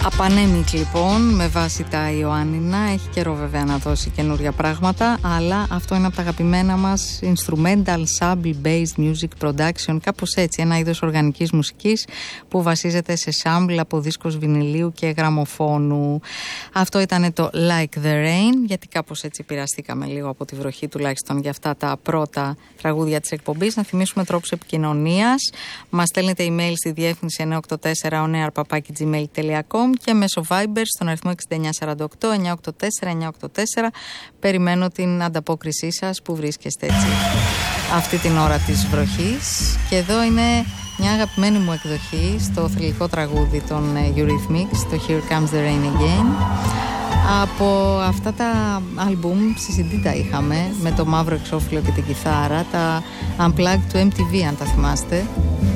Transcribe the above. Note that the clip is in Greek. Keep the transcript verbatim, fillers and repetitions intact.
Απανέμικ λοιπόν, με βάση τα Ιωάννινα. Έχει καιρό βέβαια να δώσει καινούρια πράγματα, αλλά αυτό είναι από τα αγαπημένα μας instrumental sample-based music production, κάπως έτσι, ένα είδος οργανικής μουσικής που βασίζεται σε sample από δίσκος βινιλίου και γραμμοφώνου. Αυτό ήταν το Like the Rain, γιατί κάπως έτσι πειραστήκαμε λίγο από τη βροχή, τουλάχιστον για αυτά τα πρώτα τραγούδια της εκπομπής. Να θυμίσουμε τρόπους επικοινωνίας. Μας στέλνετε email στη διεύθυνση εννιά οκτώ τέσσερα on air παπάκι gmail τελεία com και μέσω Viber στον αριθμό έξι εννιά τέσσερα οκτώ εννιά οκτώ τέσσερα εννιά οκτώ τέσσερα. Περιμένω την ανταπόκρισή σας που βρίσκεστε έτσι αυτή την ώρα της βροχής. Και εδώ είναι μια αγαπημένη μου εκδοχή στο θρυλικό τραγούδι των Eurythmics, το Here Comes the Rain Again. Από αυτά τα άλμπουμ, στη σι ντι τα είχαμε, με το μαύρο εξώφυλλο και την κιθάρα, τα Unplugged του εμ τι βι, αν τα θυμάστε.